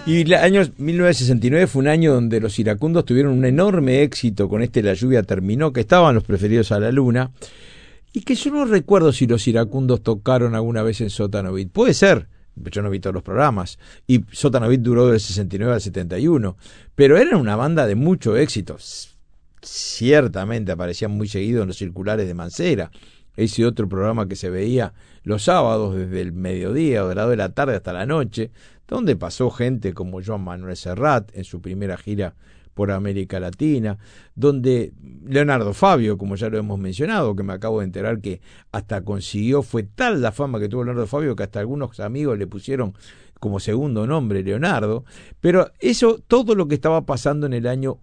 Y el año 1969 fue un año donde los iracundos tuvieron un enorme éxito con La lluvia terminó, que estaban los preferidos a la luna, y que yo no recuerdo si los iracundos tocaron alguna vez en Sótano Beat. Puede ser, yo no vi todos los programas, y Sótano Beat duró del 69 al 71, pero eran una banda de mucho éxito. Ciertamente aparecían muy seguido en los circulares de Mancera, ese otro programa que se veía los sábados desde el mediodía o de las 2 de la tarde hasta la noche, donde pasó gente como Joan Manuel Serrat en su primera gira por América Latina, donde Leonardo Fabio, como ya lo hemos mencionado, que me acabo de enterar que hasta consiguió, fue tal la fama que tuvo Leonardo Fabio que hasta algunos amigos le pusieron como segundo nombre Leonardo, pero eso, todo lo que estaba pasando en el año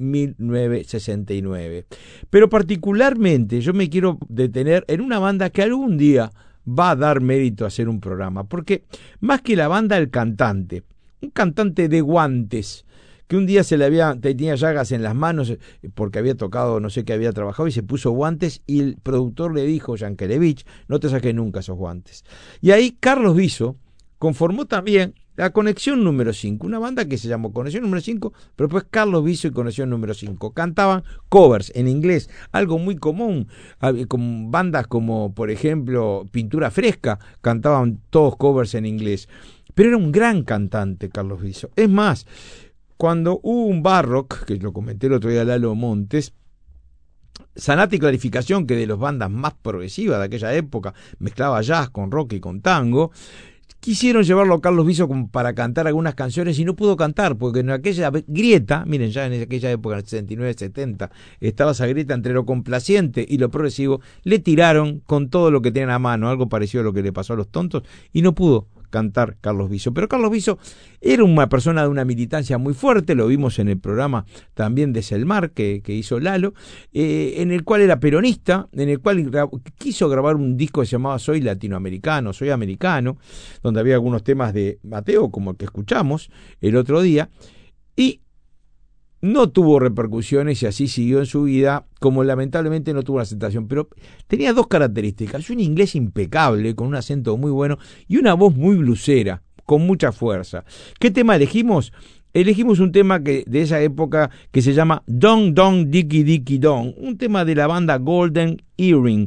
1969. Pero particularmente yo me quiero detener en una banda que algún día va a dar mérito a hacer un programa, porque más que la banda, el cantante, un cantante de guantes, que un día tenía llagas en las manos porque había tocado, no sé qué había trabajado, y se puso guantes, y el productor le dijo, Yankelevich, no te saques nunca esos guantes. Y ahí Carlos Viso conformó también la Conexión número 5, una banda que se llamó Conexión número 5, pero después Carlos Viso y Conexión número 5. Cantaban covers en inglés, algo muy común, con bandas como, por ejemplo, Pintura Fresca, cantaban todos covers en inglés. Pero era un gran cantante Carlos Viso. Es más, cuando hubo un Barrock, que lo comenté el otro día a Lalo Montes, Sanata y Clarificación, que de las bandas más progresivas de aquella época, mezclaba jazz con rock y con tango, quisieron llevarlo a Carlos Viso como para cantar algunas canciones y no pudo cantar, porque en aquella grieta, miren, ya en aquella época, en el 69, 70, estaba esa grieta entre lo complaciente y lo progresivo, le tiraron con todo lo que tenían a mano, algo parecido a lo que le pasó a los Tontos, y no pudo cantar Carlos Viso. Pero Carlos Viso era una persona de una militancia muy fuerte, lo vimos en el programa también de Selmar que hizo Lalo, en el cual era peronista, en el cual quiso grabar un disco que se llamaba Soy Latinoamericano, Soy Americano, donde había algunos temas de Mateo, como el que escuchamos el otro día, y no tuvo repercusiones y así siguió en su vida, como lamentablemente no tuvo una aceptación, pero tenía dos características: un inglés impecable, con un acento muy bueno, y una voz muy blusera, con mucha fuerza. ¿Qué tema elegimos? Elegimos un tema de esa época que se llama Dong Dong Dicky Dicky Dong, un tema de la banda Golden Earring,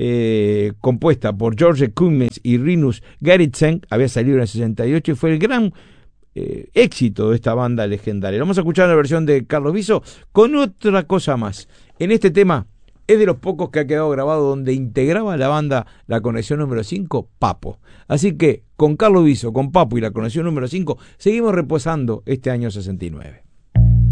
compuesta por George Cummings y Rinus Gerritsen, había salido en el 68 y fue el gran éxito de esta banda legendaria. Vamos a escuchar la versión de Carlos Viso con otra cosa más. En este tema es de los pocos que ha quedado grabado donde integraba la banda la Conexión número 5, Papo. Así que con Carlos Viso, con Papo y la Conexión número 5 seguimos reposando este año 69.